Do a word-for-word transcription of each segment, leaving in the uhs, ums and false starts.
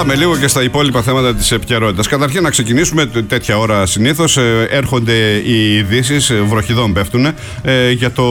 Πάμε λίγο και στα υπόλοιπα θέματα της επικαιρότητας. Καταρχήν να ξεκινήσουμε τέτοια ώρα συνήθως. Ε, έρχονται οι ειδήσεις, βροχιδών πέφτουν, ε, για το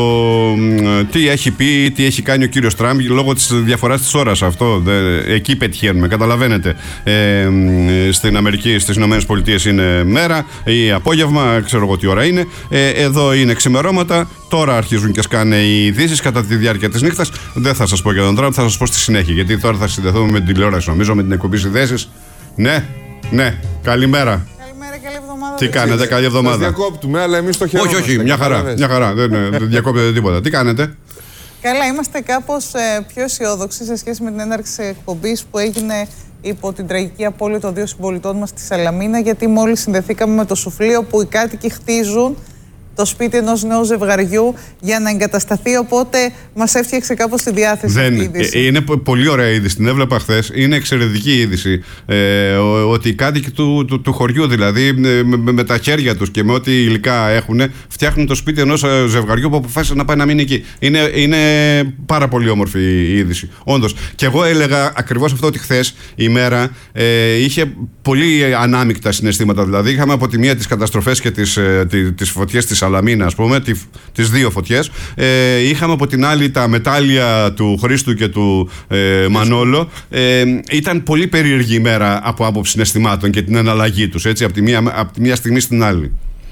ε, τι έχει πει, τι έχει κάνει ο κύριος Τραμπ λόγω της διαφοράς της ώρας. Αυτό, ε, εκεί πετυχαίνουμε, καταλαβαίνετε. Ε, στην Αμερική, στις Ηνωμένες Πολιτείες είναι μέρα ή απόγευμα, ξέρω εγώ τι ώρα είναι. Ε, εδώ είναι ξημερώματα. Τώρα αρχίζουν και σκάνε οι ειδήσεις κατά τη διάρκεια της νύχτας. Δεν θα σας πω για τον Τραμπ, θα σας πω στη συνέχεια. Γιατί τώρα θα συνδεθούμε με την τηλεόραση, νομίζω, με την εκπομπή συνδέσεις. Ναι, ναι, καλημέρα. Καλημέρα, καλή εβδομάδα. Τι κάνετε, καλή εβδομάδα. Σας διακόπτουμε, αλλά εμείς το χαιρόμαστε. Όχι, όχι, μια χαρά. Μια χαρά. Δεν, δεν διακόπτεται τίποτα. Τι κάνετε. Καλά, είμαστε κάπως ε, πιο αισιόδοξοι σε σχέση με την έναρξη εκπομπής που έγινε υπό την τραγική απώλεια των δύο συμπολιτών μας στη Σαλαμίνα, γιατί μόλις συνδεθήκαμε με το σουφλείο που οι κάτοικοι χτίζουν το σπίτι ενός νέου ζευγαριού για να εγκατασταθεί, οπότε μας έφτιαξε κάπως τη διάθεση Δεν, αυτή η είδηση. Είναι πολύ ωραία είδηση, την έβλεπα χθες. Είναι εξαιρετική είδηση. Ε, ότι οι κάτοικοι του, του, του χωριού, δηλαδή με, με, με τα χέρια τους και με ό,τι υλικά έχουν, φτιάχνουν το σπίτι ενός ζευγαριού που αποφάσισε να πάει να μείνει εκεί. Είναι, είναι πάρα πολύ όμορφη η είδηση. Όντως. Και εγώ έλεγα ακριβώς αυτό, ότι χθες η μέρα ε, είχε πολύ ανάμεικτα συναισθήματα. Δηλαδή, είχαμε από τη μία τις καταστροφές και τις, ε, τις φωτιές της Σαλαμίνα, ας πούμε, τις δύο φωτιές. Ε, είχαμε από την άλλη τα μετάλλια του Χρήστου και του ε, Μανόλο. Ε, ήταν πολύ περίεργη ημέρα από άποψη συναισθημάτων και την εναλλαγή τους, έτσι, από τη μία, από τη μία στιγμή στην άλλη.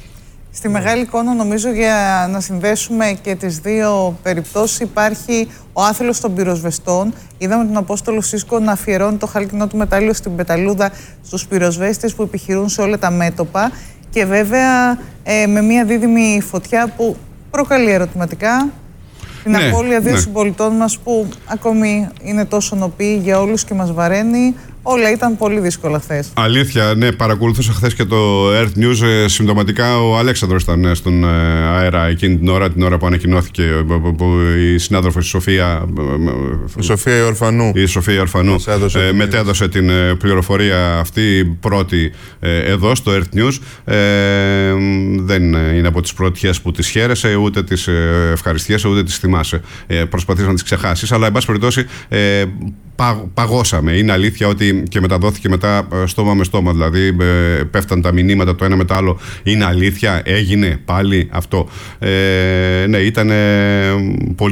Στη μεγάλη εικόνα, νομίζω, για να συνδέσουμε και τις δύο περιπτώσεις, υπάρχει ο άθελος των πυροσβεστών. Είδαμε τον Απόστολο Σίσκο να αφιερώνει το χάλκινο του μετάλλιο στην πεταλούδα στους πυροσβέστες που επιχειρούν σε όλα τα μέτωπα. Και βέβαια ε, με μια δίδυμη φωτιά που προκαλεί ερωτηματικά. Την ναι, απώλεια δύο ναι. συμπολιτών μας που ακόμη είναι τόσο νοπή για όλους και μας βαραίνει. Όλα ήταν πολύ δύσκολα χθες. Αλήθεια, ναι, παρακολούθησα χθες και το Earth News. Ε, συμπτωματικά ο Αλέξανδρος ήταν ε, στον ε, αέρα εκείνη την ώρα, την ώρα που ανακοινώθηκε ε, η συνάδελφος η Σοφία. Ε, η Σοφία Ιορφανού. Η Σοφία Ιορφανού ε, μετέδωσε την ε, πληροφορία αυτή πρώτη ε, εδώ στο Earth News. Ε, δεν είναι από τις πρωτιές που τις χαίρεσε, ούτε τις ε, ευχαριστιέσαι, ούτε τις θυμάσαι. Ε, προσπαθείς να τις ξεχάσεις, αλλά εν πάση περιπτώσει ε, πα, παγώσαμε. Είναι αλήθεια ότι και μεταδόθηκε μετά στόμα με στόμα, δηλαδή ε, πέφταν τα μηνύματα το ένα με το άλλο. Είναι αλήθεια, έγινε πάλι αυτό. Ε, ναι, ήταν πολύ